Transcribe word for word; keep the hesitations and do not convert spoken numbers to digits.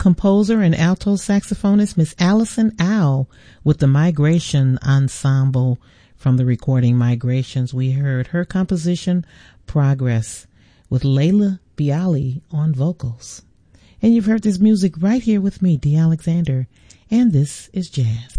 composer and alto saxophonist Miss Allison Owl with the Migration Ensemble. From the recording Migrations, we heard her composition Progress with Layla Bialy on vocals. And you've heard this music right here with me, Dee Alexander, and this is Jazz.